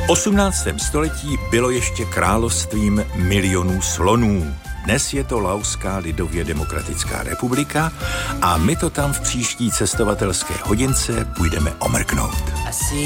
V 18. století bylo ještě královstvím milionů slonů. Dnes je to Laoská lidově demokratická republika a my to tam v příští cestovatelské hodince půjdeme omrknout.